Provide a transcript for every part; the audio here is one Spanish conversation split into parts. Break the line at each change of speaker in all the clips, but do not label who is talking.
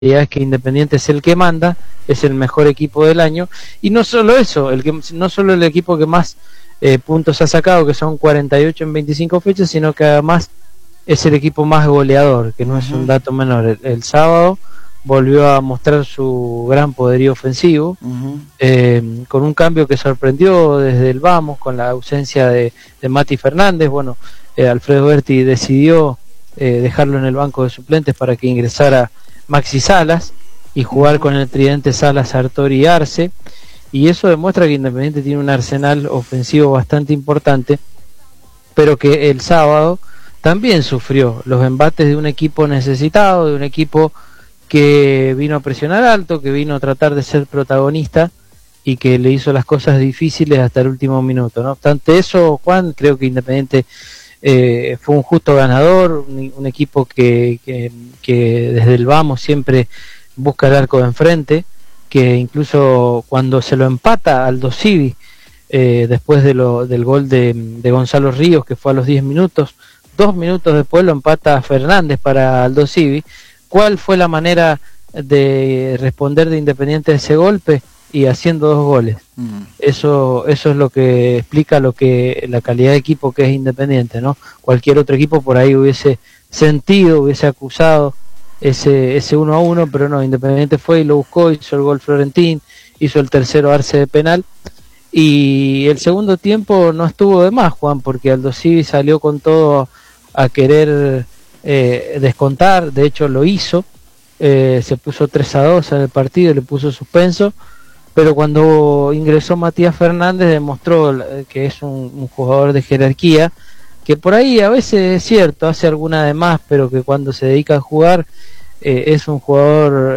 es que Independiente es el que manda, es el mejor equipo del año, y no solo eso, no solo el equipo que más puntos ha sacado, que son 48 en 25 fechas, sino que además es el equipo más goleador, que no es un dato menor. El sábado volvió a mostrar su gran poderío ofensivo, con un cambio que sorprendió desde el vamos, con la ausencia de Mati Fernández. Bueno, Alfredo Berti decidió dejarlo en el banco de suplentes para que ingresara Maxi Salas y jugar con el tridente Salas, Sartori y Arce, y eso demuestra que Independiente tiene un arsenal ofensivo bastante importante, pero que el sábado también sufrió los embates de un equipo necesitado, de un equipo que vino a presionar alto, que vino a tratar de ser protagonista y que le hizo las cosas difíciles hasta el último minuto. No obstante eso, Juan, creo que Independiente fue un justo ganador, un equipo que desde el vamos siempre busca el arco de enfrente, que incluso cuando se lo empata Aldo Civi, después del gol de Gonzalo Ríos, que fue a los 10 minutos, 2 minutos después lo empata Fernández para Aldo Civi. ¿Cuál fue la manera de responder de Independiente a ese golpe? Y haciendo 2 goles. Eso es lo que explica la calidad de equipo que es Independiente, ¿no? Cualquier otro equipo por ahí hubiese sentido, hubiese acusado ese 1-1, pero no, Independiente fue y lo buscó, hizo el gol Florentín, hizo el tercero Arce de penal, y el segundo tiempo no estuvo de más, Juan, porque Aldo Civi salió con todo a querer descontar, de hecho lo hizo, se puso 3-2 en el partido, le puso suspenso, pero cuando ingresó Matías Fernández demostró que es un jugador de jerarquía, que por ahí a veces es cierto, hace alguna de más, pero que cuando se dedica a jugar es un jugador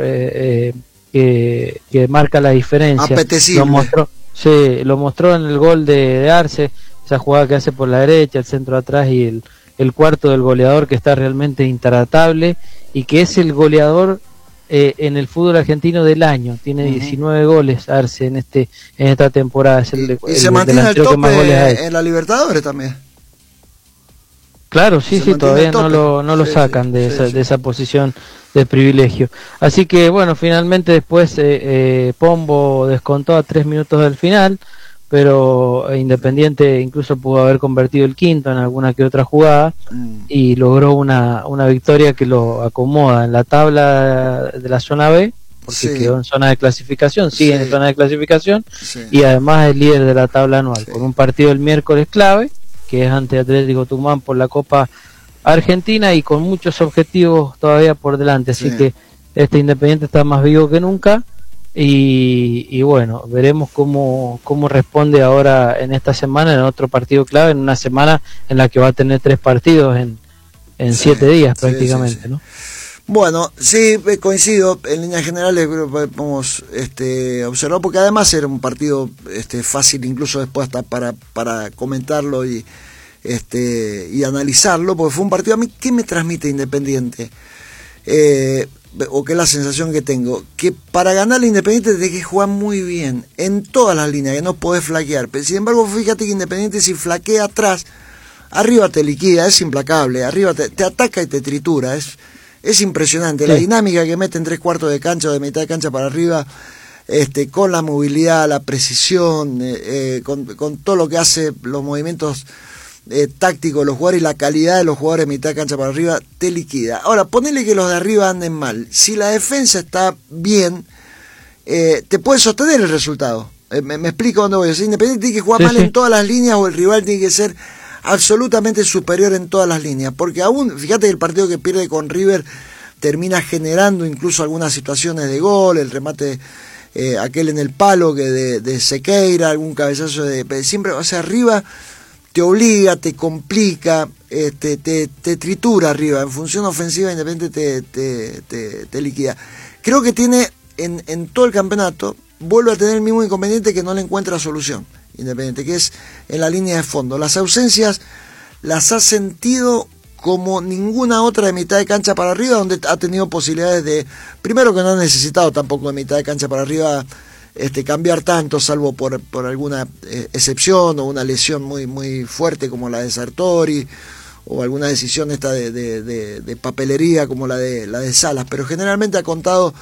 que marca la diferencia.
Apetecible.
Lo mostró en el gol de Arce, esa jugada que hace por la derecha, el centro atrás y el cuarto del goleador, que está realmente intratable y que es el goleador en el fútbol argentino del año. Tiene 19 goles Arce en esta temporada, es
y se mantiene el tope en la Libertadores también.
Claro, sí, todavía no lo sacan de esa posición de privilegio. Así que bueno, finalmente después Pombo descontó a 3 minutos del final, pero Independiente incluso pudo haber convertido el quinto en alguna que otra jugada y logró una victoria que lo acomoda en la tabla de la zona B, porque quedó en zona de clasificación, sigue en zona de clasificación, y además es líder de la tabla anual, con un partido el miércoles clave, que es ante Atlético Tucumán por la Copa Argentina, y con muchos objetivos todavía por delante, así que este Independiente está más vivo que nunca. Y bueno, veremos cómo responde ahora en esta semana, en otro partido clave, en una semana en la que va a tener 3 partidos en 7 días prácticamente, ¿no?
Bueno, sí, coincido, en líneas generales podemos observar, porque además era un partido fácil incluso después hasta para comentarlo y analizarlo, porque fue un partido. A mí, ¿qué me transmite Independiente? O que es la sensación que tengo, que para ganar la Independiente tenés que jugar muy bien en todas las líneas, que no podés flaquear. Pero sin embargo, fíjate que Independiente, si flaquea atrás, arriba te liquida, es implacable, arriba te ataca y te tritura, es impresionante la dinámica que mete en 3/4 de cancha o de mitad de cancha para arriba, con la movilidad, la precisión, con todo lo que hace, los movimientos táctico de los jugadores y la calidad de los jugadores de mitad de cancha para arriba, te liquida. Ahora, ponele que los de arriba anden mal. Si la defensa está bien, te puede sostener el resultado. Me explico dónde voy. O sea, Independiente tiene que jugar mal en todas las líneas, o el rival tiene que ser absolutamente superior en todas las líneas. Porque aún, fíjate que el partido que pierde con River termina generando incluso algunas situaciones de gol, el remate aquel en el palo que de Sequeira, algún cabezazo siempre, o sea, arriba te obliga, te complica, te tritura arriba. En función ofensiva, Independiente te liquida. Creo que tiene en todo el campeonato, vuelve a tener el mismo inconveniente, que no le encuentra solución Independiente, que es en la línea de fondo. Las ausencias las ha sentido como ninguna otra de mitad de cancha para arriba, donde ha tenido posibilidades de, primero que no ha necesitado tampoco de mitad de cancha para arriba cambiar tanto, salvo por alguna excepción o una lesión muy muy fuerte como la de Sartori o alguna decisión esta de papelería como la de Salas, pero generalmente ha contado